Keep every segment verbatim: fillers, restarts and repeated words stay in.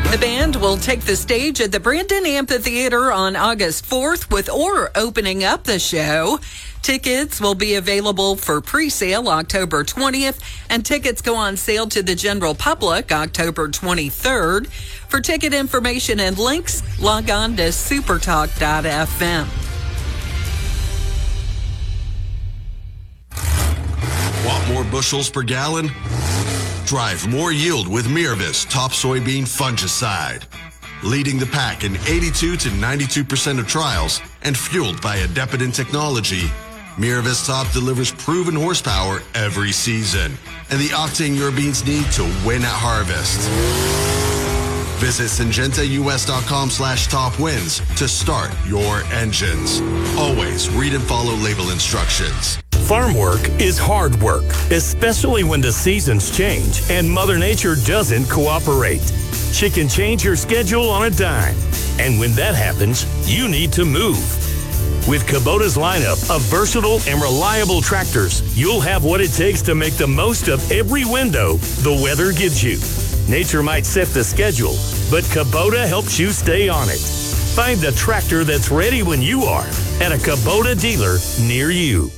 The band will take the stage at the Brandon Amphitheater on August fourth with Orr opening up the show. Tickets will be available for pre-sale October twentieth, and tickets go on sale to the general public October twenty-third. For ticket information and links, log on to supertalk dot f m. Want more bushels per gallon? Drive more yield with Miravis Top Soybean Fungicide. Leading the pack in eighty-two to ninety-two percent of trials and fueled by Adepidin technology, Miravis Top delivers proven horsepower every season and the octane your beans need to win at harvest. Visit syngentaus.com slash top wins to start your engines. Always read and follow label instructions. Farm work is hard work, especially when the seasons change and Mother Nature doesn't cooperate. She can change your schedule on a dime. And when that happens, you need to move. With Kubota's lineup of versatile and reliable tractors, you'll have what it takes to make the most of every window the weather gives you. Nature might set the schedule, but Kubota helps you stay on it. Find the tractor that's ready when you are at a Kubota dealer near you.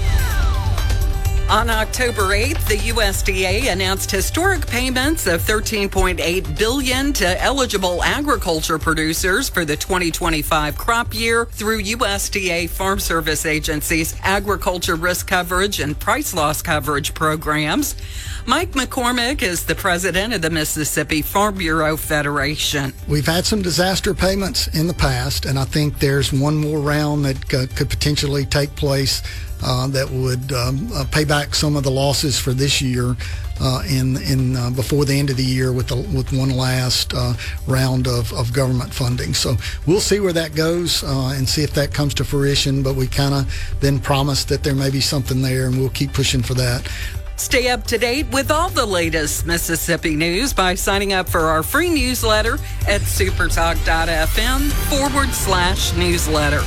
On October eighth, the U S D A announced historic payments of thirteen point eight billion dollars to eligible agriculture producers for the twenty twenty-five crop year through U S D A Farm Service Agency's agriculture risk coverage and price loss coverage programs. Mike McCormick is the president of the Mississippi Farm Bureau Federation. We've had some disaster payments in the past, and I think there's one more round that c- could potentially take place uh, that would um, uh, pay back some of the losses for this year uh, in in uh, before the end of the year with the, with one last uh, round of, of government funding. So we'll see where that goes uh, and see if that comes to fruition, but we kind of then promised that there may be something there, and we'll keep pushing for that. Stay up to date with all the latest Mississippi news by signing up for our free newsletter at supertalk.fm forward slash newsletter.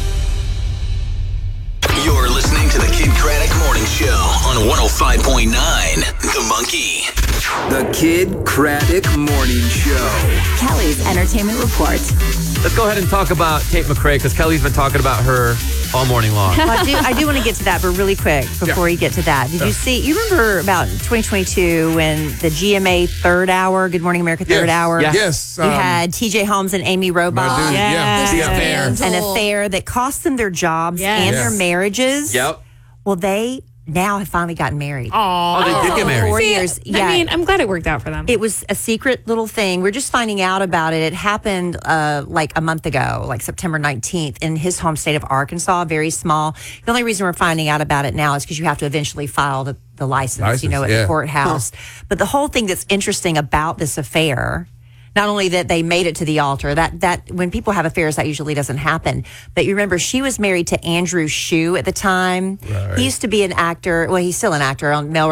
You're listening to the Kid Craddock Morning Show on one oh five point nine The Monkey. The Kid Craddock Morning Show. Kelly's Entertainment Report. Let's go ahead and talk about Tate McRae, because Kelly's been talking about her all morning long. Well, I do, I do want to get to that, but really quick before yeah. we get to that. Did yeah. you see, you remember about twenty twenty-two when the G M A third hour, Good Morning America third yes. hour? Yes. yes you um, had T J Holmes and Amy Robach. Yes. Yeah. Yes. An affair that cost them their jobs yes. and yes. their marriages. Yep. Well, they now have finally gotten married. Aww. Oh, they did get married. Four See, years. Yeah. I mean, I'm glad it worked out for them. It was a secret little thing. We're just finding out about it. It happened uh, like a month ago, like September nineteenth, in his home state of Arkansas, very small. The only reason we're finding out about it now is because you have to eventually file the, the license, license, you know, at yeah. the courthouse. Huh. But the whole thing that's interesting about this affair, not only that they made it to the altar, that that when people have affairs, that usually doesn't happen. But you remember, she was married to Andrew Shue at the time. Right. He used to be an actor. Well, he's still an actor on Melrose